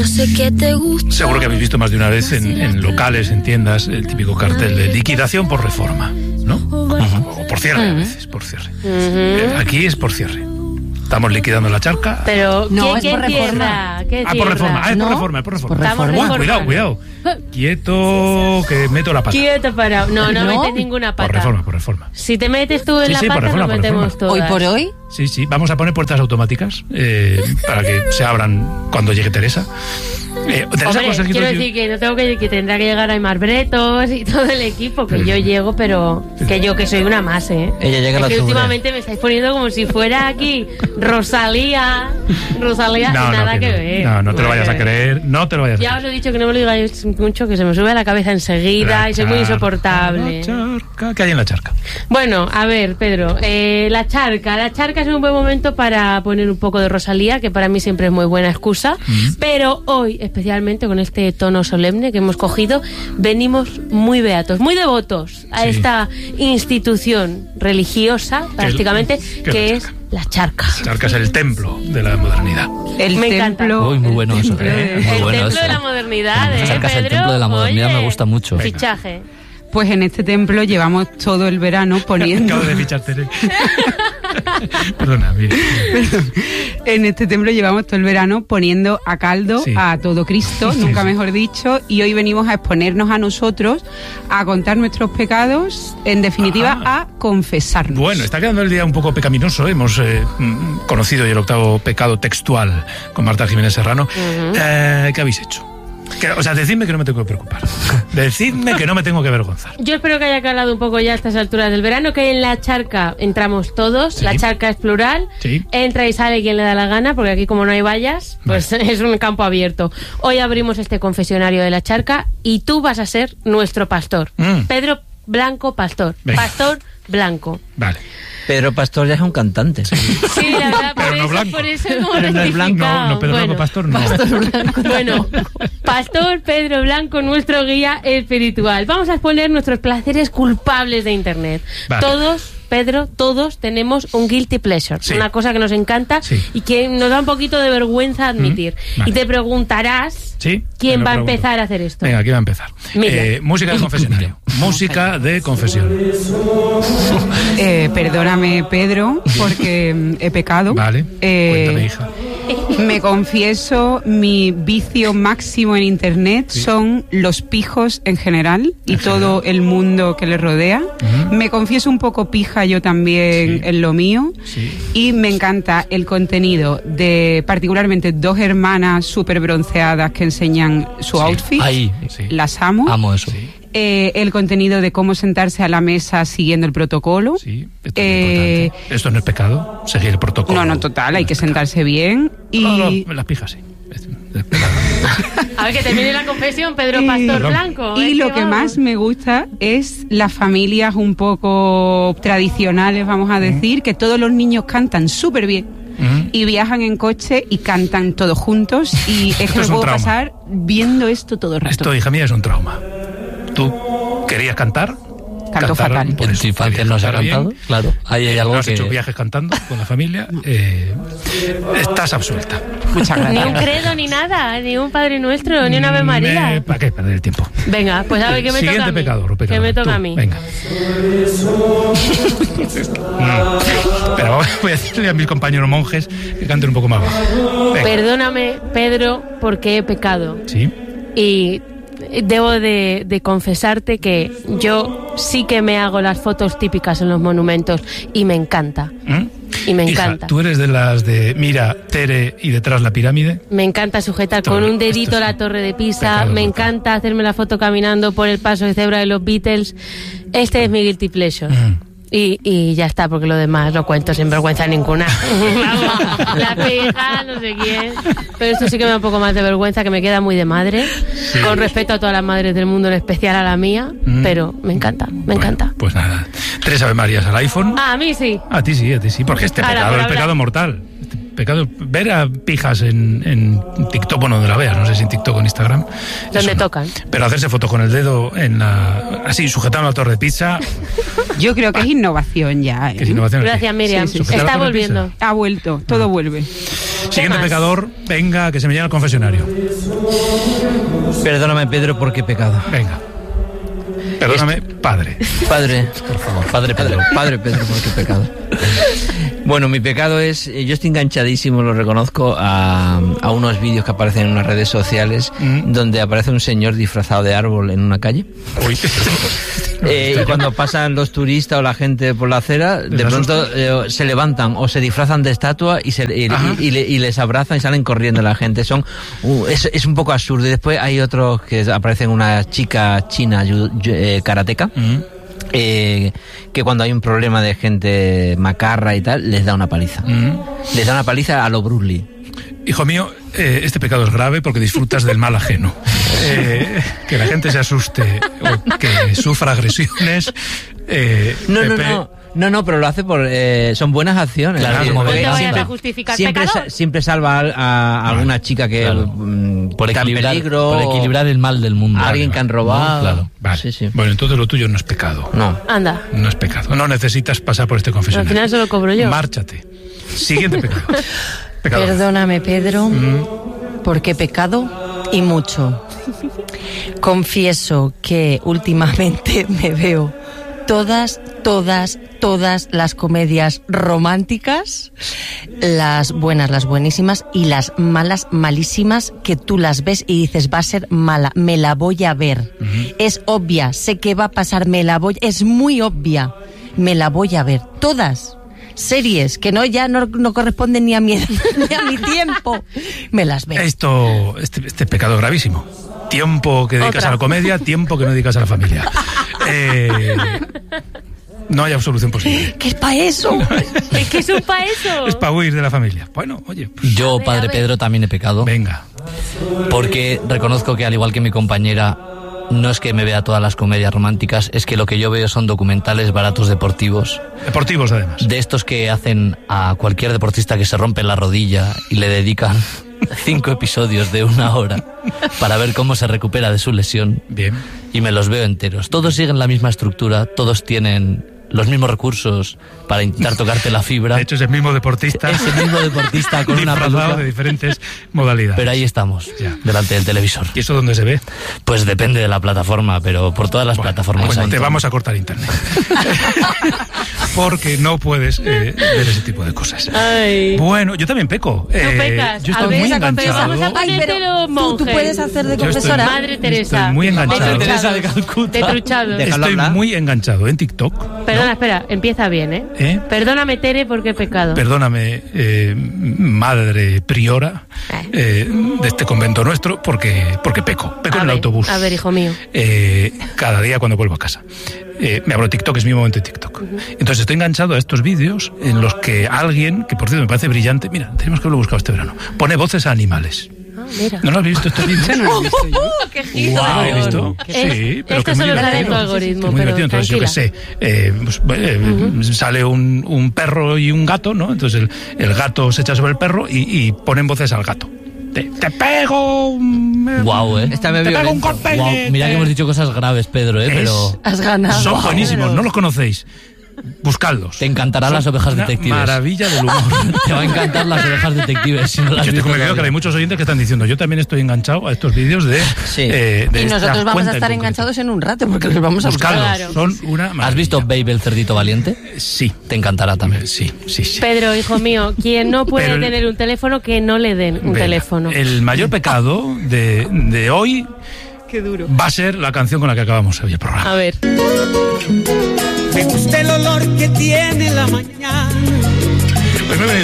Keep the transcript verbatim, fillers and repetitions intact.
Yo sé que te gusta. Seguro que habéis visto más de una vez en, en locales, en tiendas, el típico cartel de liquidación por reforma, ¿no? Uh-huh. O por cierre a veces, por cierre. Uh-huh. Aquí es por cierre. Estamos liquidando la charca. Pero no, es por reforma. ¿Qué ah, por reforma. Ah, es ¿No? por reforma, es por reforma. Por reforma. Uy, cuidado, cuidado. Quieto, que meto la pata. Quieto, para. No, no, no metes ninguna pata. Por reforma, por reforma. Si te metes tú en sí, la sí, pata, reforma, nos metemos todas. ¿Hoy por hoy? Sí, sí. Vamos a poner puertas automáticas eh, para que se abran cuando llegue Teresa. Eh, Teresa Hombre, quiero decir yo... que no tengo que, que tendrá que llegar Aymar Bretos y todo el equipo, que pero, yo llego, pero que yo que soy una más, ¿eh? Ella llega es a la que últimamente me estáis poniendo como si fuera aquí Rosalía, Rosalía, no, y nada no, que, que no. ver. No, no te lo vayas a creer, no te lo vayas a creer. Ya os he dicho que no me lo digáis mucho, que se me sube a la cabeza enseguida la y soy muy insoportable. La charca, ¿qué hay en la charca? Bueno, a ver, Pedro, eh, la charca, la charca es un buen momento para poner un poco de Rosalía, que para mí siempre es muy buena excusa, mm. pero hoy, especialmente con este tono solemne que hemos cogido, venimos muy beatos, muy devotos a sí. esta institución religiosa, prácticamente, ¿Qué, que es la charca. La charca es el templo de la modernidad. El me templo. Uy, muy bueno eso. ¿eh? Muy el bueno templo eso. de la modernidad, La ¿eh, charca Pedro? Es el templo de la modernidad, Oye, me gusta mucho. Fichaje. Pues en este templo llevamos todo el verano poniendo... Acabo de fichar, Tere. Perdona, mira. En este templo llevamos todo el verano poniendo a caldo sí. a todo Cristo, nunca sí, mejor dicho, y hoy venimos a exponernos a nosotros, a contar nuestros pecados, en definitiva, ah. a confesarnos. Bueno, está quedando el día un poco pecaminoso. Hemos eh, conocido el octavo pecado textual con Marta Jiménez Serrano. Uh-huh. Eh, ¿Qué habéis hecho? Que, o sea, decidme que no me tengo que preocupar. Decidme que no me tengo que avergonzar. Yo espero que haya calado un poco ya a estas alturas del verano, que en la charca entramos todos, sí. la charca es plural, sí. entra y sale quien le da la gana, porque aquí como no hay vallas, pues vale. es un campo abierto. Hoy abrimos este confesionario de la charca y tú vas a ser nuestro pastor. Mm. Pedro Blanco Pastor. Venga. Pastor Blanco. Vale. Pedro Pastor ya es un cantante. Sí, sí la verdad, por, pero eso, no blanco. por eso hemos pero no es blanco, no, no, Pedro bueno, Blanco Pastor no. Pastor Blanco. Bueno, Pastor Pedro Blanco, nuestro guía espiritual. Vamos a exponer nuestros placeres culpables de Internet. Vale. Todos... Pedro, todos tenemos un guilty pleasure, sí. una cosa que nos encanta sí. y que nos da un poquito de vergüenza admitir. Mm, vale. Y te preguntarás ¿Sí? quién va a empezar a hacer esto. Venga, ¿quién va a empezar? Eh, música de confesionario. música de confesión. Eh, perdóname, Pedro, porque he pecado. Vale, eh, cuéntame, hija. Me confieso, mi vicio máximo en Internet sí. son los pijos en general y todo el mundo que les rodea. Uh-huh. Me confieso un poco pija yo también sí. en lo mío sí. y me encanta el contenido de particularmente dos hermanas súper bronceadas que enseñan su sí. outfit. Ahí, sí. Las amo. Amo eso. Sí. Eh, el contenido de cómo sentarse a la mesa siguiendo el protocolo. Sí, esto, eh, es esto no es pecado, seguir el protocolo. No, no, total, no hay que pecado. sentarse bien. Y... No, no, las pijas sí. Es, es a ver, que termine la confesión, Pedro y, Pastor Perdón. Blanco. Y lo que, que más me gusta es las familias un poco tradicionales, vamos a decir, mm. que todos los niños cantan súper bien. Mm. Y viajan en coche y cantan todos juntos. Y es que me puedo trauma. pasar viendo esto todo el rato. Esto, hija mía, es un trauma. ¿Tú querías cantar? Canto fatal. Por en tu infancia no se ha cantado, bien. Claro. Ahí hay algo no has que... hecho viajes cantando con la familia. Eh, estás absuelta. Muchas gracias. Ni un credo ni nada, ni un Padre Nuestro, ni una Ave María. Eh, ¿Para qué perder el tiempo? Venga, pues a ver, ¿qué me Siguiente toca a mí? Pecador, pecador. ¿Qué me toca Tú, a mí? Venga. mm. Pero voy a decirle a mis compañeros monjes que canten un poco más bajo. Venga. Perdóname, Pedro, porque he pecado. Sí. Y... debo de, de confesarte que yo sí que me hago las fotos típicas en los monumentos y me encanta. ¿Mm? Y me Hija, encanta. ¿Tú eres de las de mira, Tere y detrás la pirámide? Me encanta sujetar esto, con un dedito la torre de Pisa. Me encanta hacerme la foto caminando por el paso de cebra de los Beatles. Este es mi guilty pleasure. Mm. Y, y ya está, porque lo demás lo cuento sin vergüenza ninguna. Vamos, la pija, no sé quién. Pero esto sí que me da un poco más de vergüenza, que me queda muy de madre. Sí. Con respeto a todas las madres del mundo, en especial a la mía. Mm. Pero me encanta, me bueno, encanta. Pues nada. Tres Ave Marías al iPhone. Ah, a mí sí. A ti sí, a ti sí. Porque este Ahora, pecado es pecado mortal. Este pecado, ver a pijas en, en TikTok, bueno, donde la veas, no sé si en TikTok o en Instagram. Donde tocan. No. Pero hacerse fotos con el dedo en la, así, sujetando la torre de pizza. Yo creo que es innovación ya. ¿eh? ¿Qué es innovación? Gracias, Miriam. Sí, sí, sí. Está volviendo. Ha vuelto, todo ah. vuelve. Siguiente pecador, venga, que se me llena el confesionario. Perdóname, Pedro, porque he pecado. Venga. Perdóname, este... padre. Padre, por favor. Padre Pedro. Padre Pedro, porque he pecado. Bueno, mi pecado es... Yo estoy enganchadísimo, lo reconozco, a, a unos vídeos que aparecen en unas redes sociales mm. donde aparece un señor disfrazado de árbol en una calle. Uy. Eh, y cuando pasan los turistas o la gente por la acera, de pronto eh, se levantan o se disfrazan de estatua y, se, y, y, y, y les abrazan y salen corriendo la gente. Son uh, es, es un poco absurdo. Y después hay otros que aparecen una chica china yu, yu, eh, karateca. Uh-huh. Eh, que cuando hay un problema de gente macarra y tal, les da una paliza. Uh-huh. Les da una paliza a lo Bruce Lee. Hijo mío, eh, este pecado es grave porque disfrutas del mal ajeno. Eh, que la gente se asuste o que sufra agresiones. Eh, no, Pepe, no, no. No, no, pero lo hace por... Eh, son buenas acciones. Claro, ¿sí? No te vayas a justificar siempre, pecado. Siempre salva a, a alguna chica que claro. um, por está en peligro. Por equilibrar el mal del mundo. A alguien vale, que han robado. No, claro. Vale. Sí, sí. Bueno, entonces lo tuyo no es pecado. No. Anda. No es pecado. No necesitas pasar por este confesionario. Al final se lo cobro yo. Márchate. Siguiente pecado. Pecador. Perdóname, Pedro, mm. porque he pecado y mucho. Confieso que últimamente me veo todas, todas, todas las comedias románticas, las buenas, las buenísimas, y las malas, malísimas, que tú las ves y dices, va a ser mala, me la voy a ver. Uh-huh. Es obvia, sé que va a pasar, me la voy, es muy obvia, me la voy a ver. Todas. Series que no ya no, no corresponden ni a mi ni a mi tiempo, me las veo. Esto, este, este pecado gravísimo. Tiempo que dedicas Otra. a la comedia, tiempo que no dedicas a la familia. Eh, no hay absolución posible. ¿Qué es para eso? Es que es un pa' eso. Es para huir de la familia. Bueno, oye. Pues, Yo, ver, Padre Pedro, también he pecado. Venga. Porque reconozco que, al igual que mi compañera, no es que me vea todas las comedias románticas, es que lo que yo veo son documentales baratos deportivos. Deportivos, además. De estos que hacen a cualquier deportista que se rompe la rodilla y le dedican cinco episodios de una hora para ver cómo se recupera de su lesión. Bien. Y me los veo enteros. Todos siguen la misma estructura, todos tienen los mismos recursos para intentar tocarte la fibra. De hecho, es el mismo deportista. Es el mismo deportista con una peluca de diferentes modalidades. Pero ahí estamos, ya. delante del televisor. ¿Y eso dónde se ve? Pues depende de la plataforma, pero por todas las bueno, plataformas. Bueno, hay. te vamos a cortar internet. Porque no puedes eh, ver ese tipo de cosas. Ay. Bueno, yo también peco. Tú Eh, pecas. yo A estoy ver, muy esa enganchado. Vamos a Ay, pero ponértelo, tú, monje. tú puedes hacer de Yo estoy- confesora. Madre Teresa. Estoy muy enganchado. De Teresa de truchados. Calcuta. De truchados. Déjalo Estoy hablar. muy enganchado en TikTok. Perdona, espera, empieza bien, ¿eh? ¿Eh? Perdóname, Tere, porque he pecado. Perdóname, eh, madre priora eh, de este convento nuestro, porque, porque peco. Peco A en el ver, autobús. A ver, hijo mío. Eh, cada día cuando vuelvo a casa. Eh, me abro TikTok, es mi momento de TikTok. Uh-huh. Entonces estoy enganchado a estos vídeos en los que alguien, que por cierto me parece brillante, mira, tenemos que haberlo buscado este verano, pone voces a animales. Ah, mira. ¿No lo has visto estos vídeos? No lo he visto yo. ¡Qué giro! ¿No lo has visto? Es- Sí, pero esto que es muy solo sale en tu divertido. algoritmo, Muy pero divertido. Entonces, yo qué sé, eh, pues, eh, uh-huh. sale un, un perro y un gato, ¿no? Entonces el, el gato se echa sobre el perro y, y ponen voces al gato. Te, te pego un... Guau, ¿eh? Esta me te pego un violento. golpe. Guau, mira que hemos dicho cosas graves, Pedro, ¿eh? Es- Pero Has ganado. Son buenísimos, no los conocéis. Buscadlos. te encantarán Son las ovejas una detectives. maravilla del humor. Te va a encantar las ovejas detectives si no las Yo has estoy visto convencido que todavía. hay muchos oyentes que están diciendo, yo también estoy enganchado a estos vídeos de... Sí. eh, de Y esta nosotros vamos cuenta a en estar concreto. enganchados en un rato porque los vamos a buscar. Buscadlos, Claro. son una maravilla. ¿Has visto Babe el cerdito valiente? Sí. Te encantará también. Sí, sí, sí. Pedro, hijo mío, quien no puede Pero el- tener un teléfono, que no le den un Venga, teléfono. El mayor pecado de, de hoy Qué duro. va a ser la canción con la que acabamos hoy el programa. A ver. Me gusta el olor que tiene la mañana. Hoy me he venido